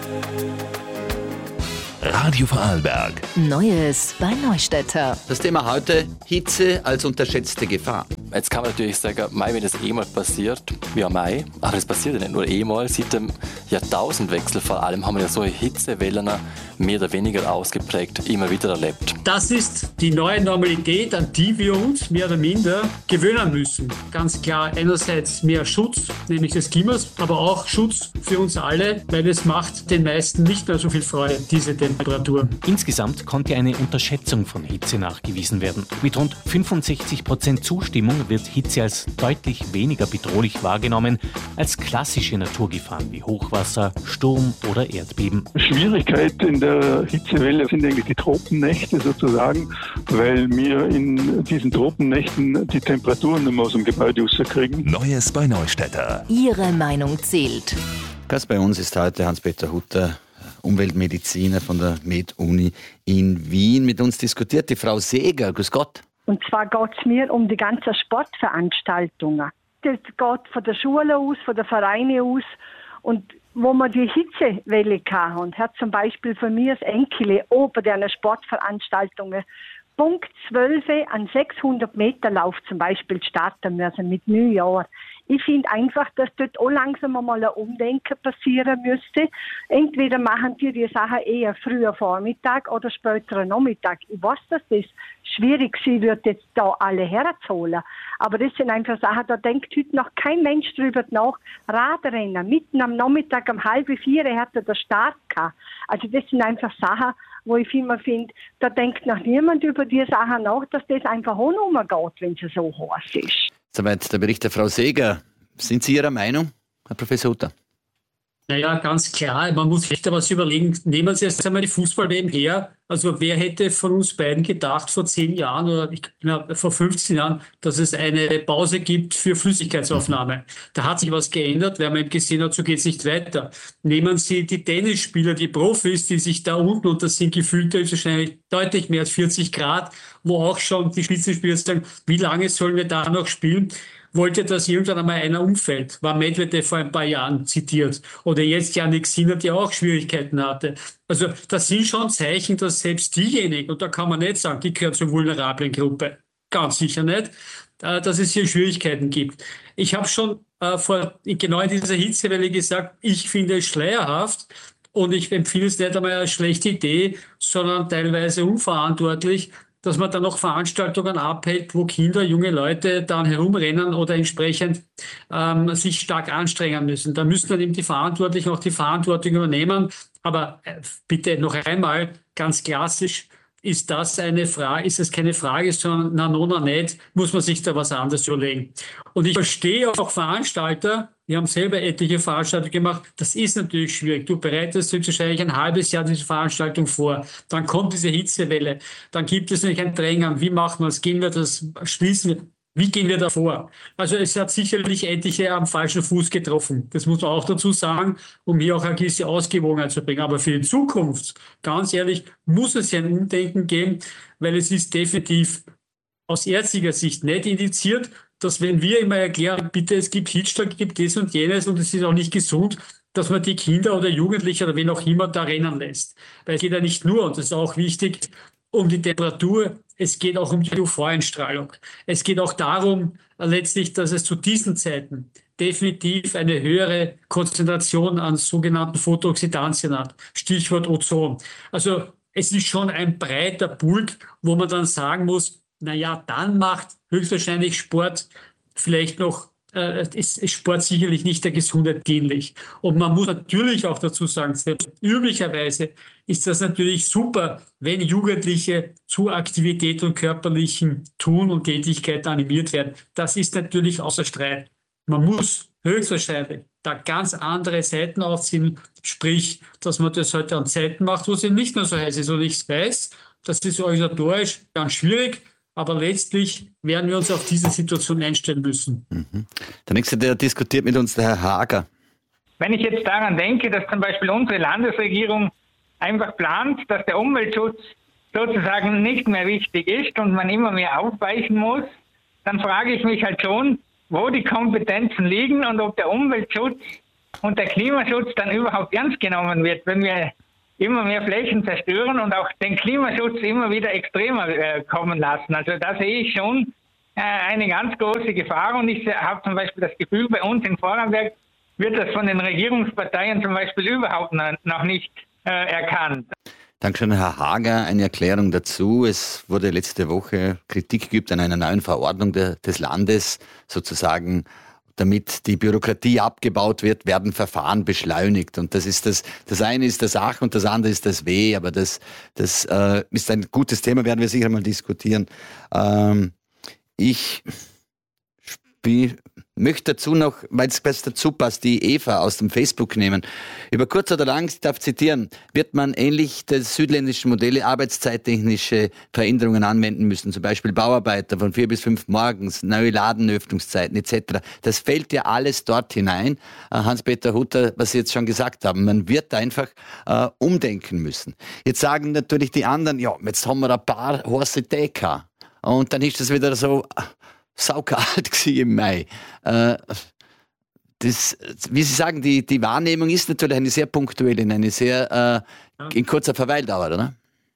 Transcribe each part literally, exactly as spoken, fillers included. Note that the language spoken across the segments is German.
Radio Vorarlberg. Neues bei Neustädter. Das Thema heute: Hitze als unterschätzte Gefahr. Jetzt kann man natürlich sagen, Mai, wenn das eh mal passiert, ja Mai, aber das passiert ja nicht nur eh mal. Seit dem Jahrtausendwechsel vor allem haben wir ja solche Hitzewellen mehr oder weniger ausgeprägt immer wieder erlebt. Das ist die neue Normalität, an die wir uns mehr oder minder gewöhnen müssen. Ganz klar, einerseits mehr Schutz, nämlich des Klimas, aber auch Schutz für uns alle, weil es macht den meisten nicht mehr so viel Freude, diese Temperaturen. Insgesamt konnte eine Unterschätzung von Hitze nachgewiesen werden. Mit rund fünfundsechzig Prozent Zustimmung wird Hitze als deutlich weniger bedrohlich wahrgenommen als klassische Naturgefahren wie Hochwasser, Sturm oder Erdbeben. Schwierigkeit in der Hitzewelle sind eigentlich die Tropennächte sozusagen, weil wir in diesen Tropennächten die Temperaturen nicht mehr aus dem Gebäude rauskriegen. Neues bei Neustädter. Ihre Meinung zählt. Gast bei uns ist heute Hans-Peter Hutter, Umweltmediziner von der Med-Uni in Wien. Mit uns diskutiert die Frau Seeger. Grüß Gott. Und zwar geht es mir um die ganzen Sportveranstaltungen. Das geht von der Schule aus, von den Vereinen aus. Und wo man die Hitzewelle hatte und hat zum Beispiel von mir das Enkel oben der Sportveranstaltungen Punkt zwölf an sechshundert Meter Lauf zum Beispiel starten müssen mit neun Jahren. Ich finde einfach, dass dort auch langsam mal ein Umdenken passieren müsste. Entweder machen die die Sachen eher früher Vormittag oder später Nachmittag. Ich weiß, dass das schwierig sein wird, jetzt da alle herzuholen. Aber das sind einfach Sachen, da denkt heute noch kein Mensch drüber nach. Radrennen, mitten am Nachmittag um halb vier hat er den Start gehabt. Also das sind einfach Sachen, wo ich immer finde, da denkt noch niemand über die Sachen nach, dass das einfach auch noch mal geht, wenn es so heiß ist. Soweit der Bericht der Frau Seeger. Sind Sie Ihrer Meinung, Herr Professor Hutter? Naja, ganz klar, man muss echt was überlegen. Nehmen Sie jetzt einmal die Fußball-W M her. Also wer hätte von uns beiden gedacht vor zehn Jahren oder ich, na, vor fünfzehn Jahren, dass es eine Pause gibt für Flüssigkeitsaufnahme? Da hat sich was geändert, weil man eben gesehen hat, so geht es nicht weiter. Nehmen Sie die Tennisspieler, die Profis, die sich da unten, und das sind gefühlt wahrscheinlich deutlich mehr als vierzig Grad, wo auch schon die Spitzenspieler sagen, wie lange sollen wir da noch spielen? Wollte, dass irgendwann einmal einer umfällt, war Medvedev vor ein paar Jahren zitiert. Oder jetzt Jannik Sinner, der auch Schwierigkeiten hatte. Also das sind schon Zeichen, dass selbst diejenigen, und da kann man nicht sagen, die gehören zur vulnerablen Gruppe, ganz sicher nicht, dass es hier Schwierigkeiten gibt. Ich habe schon äh, vor genau in dieser Hitzewelle gesagt, ich finde es schleierhaft und ich empfehle es nicht einmal als schlechte Idee, sondern teilweise unverantwortlich, dass man dann noch Veranstaltungen abhält, wo Kinder, junge Leute dann herumrennen oder entsprechend ähm, sich stark anstrengen müssen. Da müssen dann eben die Verantwortlichen auch die Verantwortung übernehmen. Aber äh, bitte noch einmal, ganz klassisch, ist das eine Frage, ist es keine Frage, sondern na, no, na, nicht, muss man sich da was anderes überlegen. Und ich verstehe auch Veranstalter, wir haben selber etliche Veranstaltungen gemacht, das ist natürlich schwierig. Du bereitest jetzt wahrscheinlich ein halbes Jahr diese Veranstaltung vor, dann kommt diese Hitzewelle, dann gibt es natürlich ein Drängen, wie machen wir es, gehen wir das, schließen wir, wie gehen wir da vor? Also es hat sicherlich etliche am falschen Fuß getroffen, das muss man auch dazu sagen, um hier auch eine gewisse Ausgewogenheit zu bringen. Aber für die Zukunft, ganz ehrlich, muss es ja ein Umdenken geben, weil es ist definitiv aus ärztlicher Sicht nicht indiziert, dass wenn wir immer erklären, bitte, es gibt Hitzschlag, es gibt das und jenes und es ist auch nicht gesund, dass man die Kinder oder Jugendliche oder wen auch immer da rennen lässt. Weil es geht ja nicht nur, und das ist auch wichtig, um die Temperatur, es geht auch um die U V-Einstrahlung. Es geht auch darum, letztlich, dass es zu diesen Zeiten definitiv eine höhere Konzentration an sogenannten Photooxidantien hat. Stichwort Ozon. Also es ist schon ein breiter Pulk, wo man dann sagen muss, naja, dann macht höchstwahrscheinlich Sport vielleicht noch, äh, ist, ist Sport sicherlich nicht der Gesundheit dienlich. Und man muss natürlich auch dazu sagen, üblicherweise ist das natürlich super, wenn Jugendliche zu Aktivität und körperlichen Tun und Tätigkeit animiert werden. Das ist natürlich außer Streit. Man muss höchstwahrscheinlich da ganz andere Seiten aufziehen, sprich, dass man das heute an Zeiten macht, wo es eben nicht mehr so heiß ist. Und ich weiß, das ist organisatorisch ganz schwierig, aber letztlich werden wir uns auf diese Situation einstellen müssen. Mhm. Der nächste, der diskutiert mit uns, der Herr Hager. Wenn ich jetzt daran denke, dass zum Beispiel unsere Landesregierung einfach plant, dass der Umweltschutz sozusagen nicht mehr wichtig ist und man immer mehr aufweichen muss, dann frage ich mich halt schon, wo die Kompetenzen liegen und ob der Umweltschutz und der Klimaschutz dann überhaupt ernst genommen wird, wenn wir immer mehr Flächen zerstören und auch den Klimaschutz immer wieder extremer äh, kommen lassen. Also da sehe ich schon äh, eine ganz große Gefahr und ich habe zum Beispiel das Gefühl, bei uns in Vorarlberg wird das von den Regierungsparteien zum Beispiel überhaupt noch nicht äh, erkannt. Dankeschön, Herr Hager. Eine Erklärung dazu. Es wurde letzte Woche Kritik geübt an einer neuen Verordnung de, des Landes, sozusagen, damit die Bürokratie abgebaut wird, werden Verfahren beschleunigt. Und das ist das, das eine ist das Ach und das andere ist das Weh. Aber das, das äh, ist ein gutes Thema, werden wir sicher mal diskutieren. Ähm, ich spiel, möchte dazu noch, weil es besser dazu passt, die Eva aus dem Facebook nehmen. Über kurz oder lang, ich darf zitieren, wird man ähnlich des südländischen Modelle arbeitszeittechnische Veränderungen anwenden müssen, zum Beispiel Bauarbeiter von vier bis fünf morgens, neue Ladenöffnungszeiten et cetera. Das fällt ja alles dort hinein, Hans-Peter Hutter, was Sie jetzt schon gesagt haben. Man wird einfach äh, umdenken müssen. Jetzt sagen natürlich die anderen, ja, jetzt haben wir ein paar heiße Tage und dann ist das wieder so saukalt gewesen im Mai. Äh, das, wie Sie sagen, die, die Wahrnehmung ist natürlich eine sehr punktuelle, eine sehr äh, in kurzer Verweildauer, oder?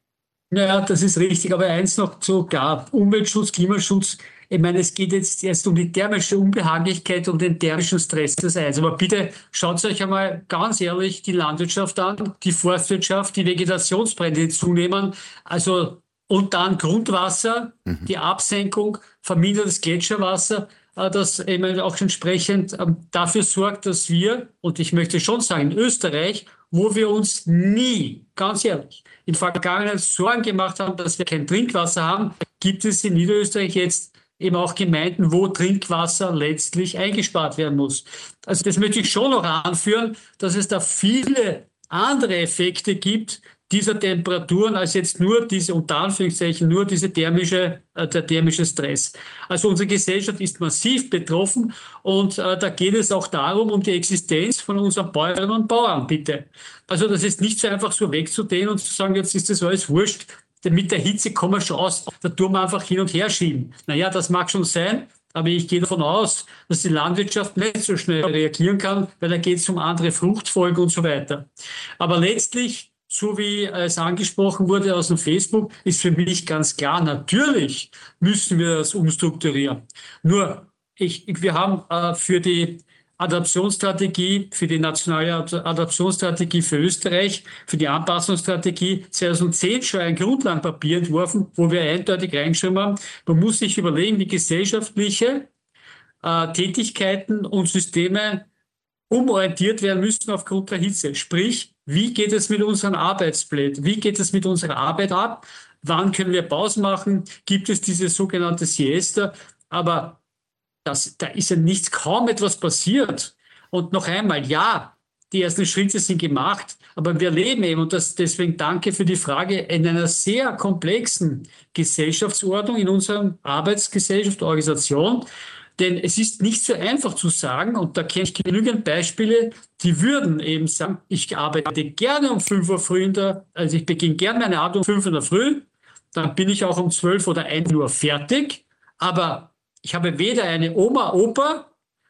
Ja, das ist richtig. Aber eins noch zu klar, Umweltschutz, Klimaschutz. Ich meine, es geht jetzt erst um die thermische Unbehaglichkeit und den thermischen Stress des Eis. Aber bitte schaut euch einmal ganz ehrlich die Landwirtschaft an, die Forstwirtschaft, die Vegetationsbrände, die zunehmen. Also und dann Grundwasser, mhm. die Absenkung, vermindertes Gletscherwasser, das eben auch entsprechend dafür sorgt, dass wir, und ich möchte schon sagen, in Österreich, wo wir uns nie, ganz ehrlich, in Vergangenheit Sorgen gemacht haben, dass wir kein Trinkwasser haben, gibt es in Niederösterreich jetzt eben auch Gemeinden, wo Trinkwasser letztlich eingespart werden muss. Also das möchte ich schon noch anführen, dass es da viele andere Effekte gibt, dieser Temperaturen als jetzt nur diese, unter Anführungszeichen, nur diese thermische, äh, der thermische Stress. Also unsere Gesellschaft ist massiv betroffen und äh, da geht es auch darum, um die Existenz von unseren Bäuerinnen und Bauern, bitte. Also das ist nicht so einfach so wegzudehnen und zu sagen, jetzt ist das alles wurscht, denn mit der Hitze kommen wir schon aus, da tun wir einfach hin und her schieben. Naja, das mag schon sein, aber ich gehe davon aus, dass die Landwirtschaft nicht so schnell reagieren kann, weil da geht es um andere Fruchtfolgen und so weiter. Aber letztlich, so wie es angesprochen wurde aus dem Facebook, ist für mich ganz klar, natürlich müssen wir das umstrukturieren. Nur, ich, wir haben äh, für die Adaptionsstrategie, für die nationale Adaptionsstrategie für Österreich, für die Anpassungsstrategie zweitausendzehn schon ein Grundlagenpapier entworfen, wo wir eindeutig reingeschrieben haben, man muss sich überlegen, wie gesellschaftliche äh, Tätigkeiten und Systeme umorientiert werden müssen aufgrund der Hitze. Sprich, wie geht es mit unseren Arbeitsplätzen? Wie geht es mit unserer Arbeit ab? Wann können wir Pause machen? Gibt es diese sogenannte Siesta? Aber das, da ist ja nichts, kaum etwas passiert. Und noch einmal, ja, die ersten Schritte sind gemacht, aber wir leben eben, und das, deswegen danke für die Frage, in einer sehr komplexen Gesellschaftsordnung, in unserer Arbeitsgesellschaft, Organisation. Denn es ist nicht so einfach zu sagen, und da kenne ich genügend Beispiele, die würden eben sagen, ich arbeite gerne um fünf Uhr früh, in der, also ich beginne gerne meine Arbeit um fünf Uhr in der Früh, dann bin ich auch um zwölf oder ein Uhr fertig, aber ich habe weder eine Oma, Opa,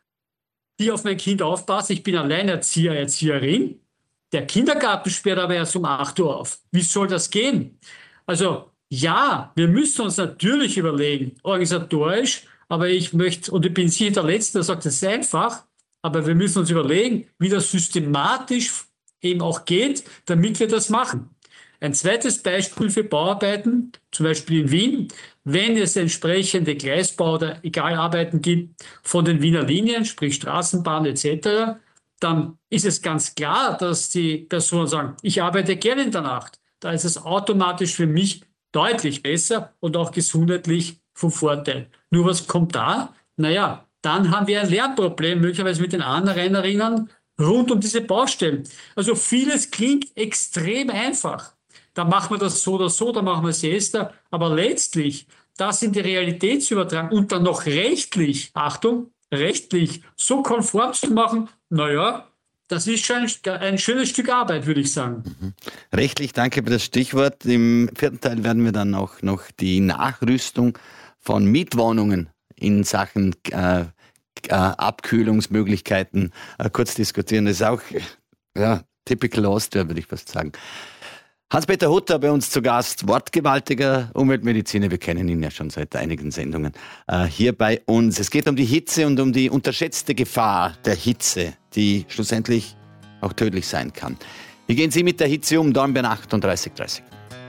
die auf mein Kind aufpasst, ich bin Alleinerzieher, Erzieherin, der Kindergarten sperrt aber erst um acht Uhr auf. Wie soll das gehen? Also ja, wir müssen uns natürlich überlegen, organisatorisch, aber ich möchte, und ich bin sicher der Letzte, der sagt, das ist einfach, aber wir müssen uns überlegen, wie das systematisch eben auch geht, damit wir das machen. Ein zweites Beispiel für Bauarbeiten, zum Beispiel in Wien, wenn es entsprechende Gleisbau oder egal Arbeiten gibt von den Wiener Linien, sprich Straßenbahn et cetera, dann ist es ganz klar, dass die Personen sagen, ich arbeite gerne in der Nacht. Da ist es automatisch für mich deutlich besser und auch gesundheitlich vom Vorteil. Nur was kommt da? Naja, dann haben wir ein Lernproblem, möglicherweise mit den Anrainerinnen rund um diese Baustellen. Also vieles klingt extrem einfach. Da machen wir das so oder so, da machen wir Siesta. Aber letztlich, das in die Realität zu übertragen und dann noch rechtlich, Achtung, rechtlich so konform zu machen, naja, das ist schon ein, ein schönes Stück Arbeit, würde ich sagen. Mhm. Rechtlich, danke für das Stichwort. Im vierten Teil werden wir dann auch noch die Nachrüstung von Mietwohnungen in Sachen äh, äh, Abkühlungsmöglichkeiten äh, kurz diskutieren. Das ist auch ja, typical Austria, würde ich fast sagen. Hans-Peter Hutter bei uns zu Gast, wortgewaltiger Umweltmediziner. Wir kennen ihn ja schon seit einigen Sendungen äh, hier bei uns. Es geht um die Hitze und um die unterschätzte Gefahr der Hitze, die schlussendlich auch tödlich sein kann. Wie gehen Sie mit der Hitze um? Dornbirn achtunddreißig dreißig.